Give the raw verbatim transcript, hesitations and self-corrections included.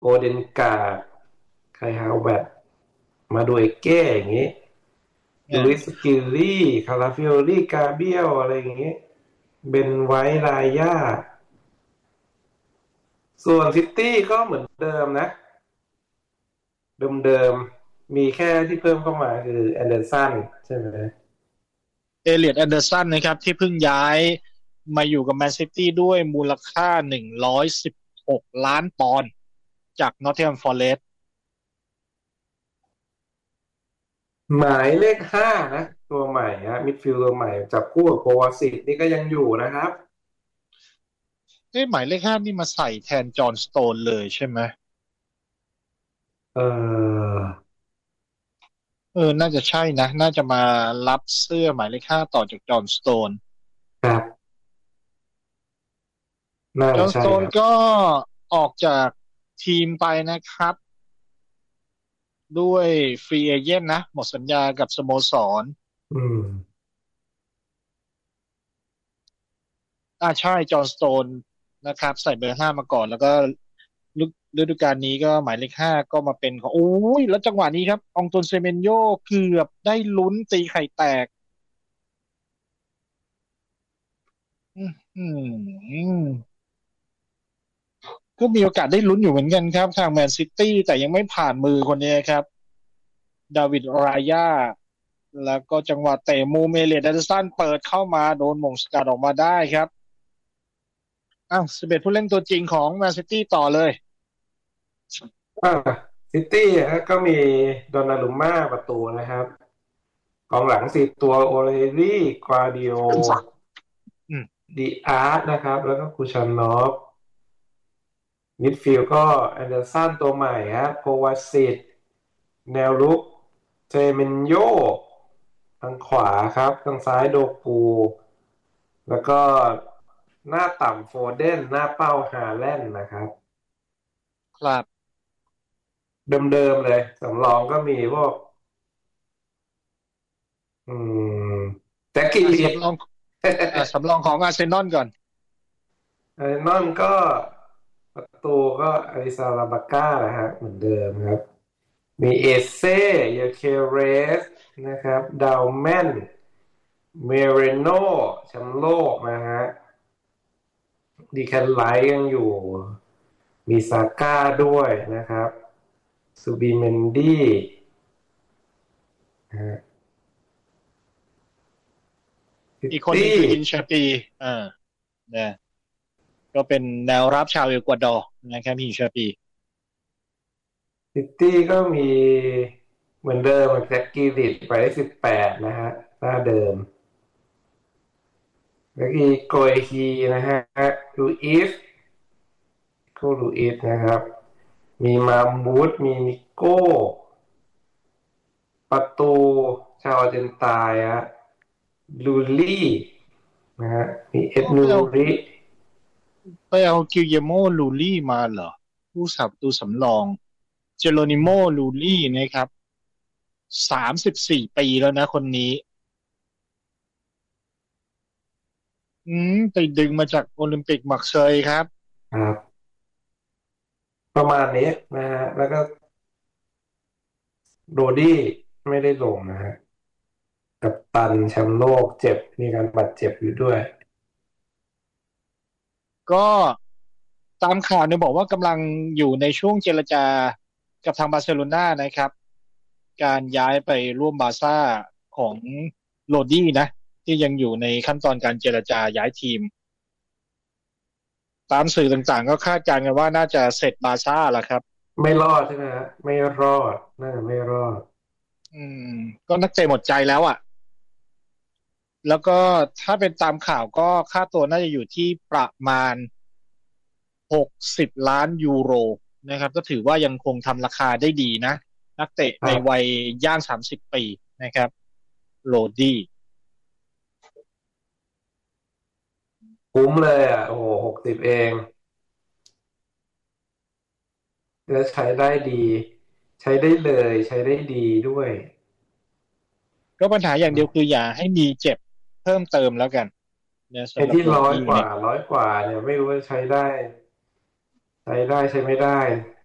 โอเดนการ์ดไคฮาวแวร์ดมาดูเอเก้อย่างงี้ลูอิสกิลลี่คาราฟิโอลี่กาเบียลอะไรอย่างงี้เบนไวท์รายาส่วนซิตี้ก็เหมือนเดิมนะเดิมๆมีแค่ที่เพิ่มเข้ามาคือแอนเดอร์สันใช่ไหมเอเลียตแอนเดอร์สันนะครับที่เพิ่งย้ายมาอยู่กับแมนซิตี้ด้วยมูลค่าหนึ่งร้อยสิบหกล้านปอนด์จากนอตติงแฮมฟอเรสต์หมายเลขห้านะตัวใหม่ฮะมิดฟิลด์ตัวใหม่จับคู่กับโควาซิตนี่ก็ยังอยู่นะครับเอ้หมายเลขห้านี่มาใส่แทนจอห์นสโตนเลยใช่ไหมเออเออน่าจะใช่นะน่าจะมารับเสื้อหมายเลขห้าต่อจากจอห์นสโตนครับน่าจอห์นสจะใช่ครับโตนก็ออกจากทีมไปนะครับด้วยฟรีเอเจนต์นะหมดสัญญากับสโมสรอืมอ่าใช่จอห์นสโตนนะครับใส่เบอร์ห้ามาก่อนแล้วก็ฤฤดูกาลนี้ก็หมายเลขห้าก็มาเป็นของโอ้ยแล้วจังหวะนี้ครับอองตวนเซเมนโยเกือบได้ลุ้นตีไข่แตกอืมอืมก็มีโอกาสได้ลุ้นอยู่เหมือนกันครับทางแมนซิตี้แต่ยังไม่ผ่านมือคนนี้ครับดาวิดรายาแล้วก็จังหวะเตะมุมเอเลียดแอนเดอร์สันเปิดเข้ามาโดนหม่งสกัดออกมาได้ครับอ้าวสิบเอ็ดผู้เล่นตัวจริงของแมนซิตี้ต่อเลยอ่าซิตี้ก็มีดอนนารุมม่าประตูนะครับกองหลังสี่ตัวโอเลรี่ควาดิโออืมดีอาร์ตนะครับแล้วก็คูชานอฟมิดฟิลด์ก็แอนเดอร์สันตัวใหม่ฮะโควาซิตแนวรุกเจเมนโยทางขวาครับทางซ้ายโดปูแล้วก็หน้าต่ำโฟเดนหน้าเป้าฮาแลนด์นะครับครับเดิมๆเลยสำรองก็มีพวกอืมแจ็คกี้อ่ะสำรองอ่ะสำรองของอาร์เซนอลก่อนไอ้นอนก็ประตูก็อาริซาลาบาก้าแหละฮะเหมือนเดิมครับมีเอเซ่เยเคเรสนะครับดาวแมนเมเรโนแชมป์โลกนะฮะดีแคนไลท์ยังอยู่มีซาก้าด้วยนะครับซูบิเมนดี้นะฮะซิอีกคนหนึ่งตี้คืออินชาปีอ่าเนี่ยก็เป็นแนวรับชาวเอกวาดอร์นะครับอินชาปีซิตี้ก็มีเหมือนเดิมแจ็คกี้ลิดไปได้สิบแปดนะฮะหน้าเดิม แล้วก็โกเอฮีนะฮะลูอิสโกลูอิสนะครับมีมามูดมีนิโก้ประตูชาวอาร์เจนตายฮะลูลี่นะฮะมีเอ็ดนูก็ไปเอาริไปเอากิลเยโมลูลี่มาเหรอผู้สับตูสำรองเจโรนิโมลูลี่นะครับสามสิบสี่ปีแล้วนะคนนี้อืมไปดึงมาจากโอลิมปิกมักเซยครับครับประมาณนี้นะฮะแล้วก็โรดี้ไม่ได้ลงนะฮะกัปตันแชมป์โลกเจ็บมีการบาดเจ็บอยู่ด้วยก็ตามข่าวเนี่ยบอกว่ากำลังอยู่ในช่วงเจรจากับทางบาร์เซโลนานะครับการย้ายไปร่วมบาร์ซ่าของโรดี้นะที่ยังอยู่ในขั้นตอนการเจรจาย้ายทีม ตามสื่อต่างๆก็คาดการณ์กันว่าน่าจะเสร็จบาร์ซ่าแล้วครับไม่รอดใช่ไหมฮะไม่รอดน่าจะไม่รอดอืมก็นักเตะหมดใจแล้วอ่ะแล้วก็ถ้าเป็นตามข่าวก็ค่าตัวน่าจะอยู่ที่ประมาณหกสิบล้านยูโรนะครับก็ถือว่ายังคงทำราคาได้ดีนะนักเตะครับในวัยย่างสามสิบปีนะครับโรดี้คุ้มเลยอ่ะโอ้โหหกสิบเองแล้วใช้ได้ดีใช้ได้เลยใช้ได้ดีด้วยก็ปัญหาอย่างเดียวคืออย่าให้มีเจ็บเพิ่มเติมแล้วกันเนี่ยไอ้สำหรับโรที่ร้อยดี้เนี่ยกว่าร้อยกว่าเนี่ยไม่รู้ว่าใช้ได้ใช้ได้ใช้ไม่ได้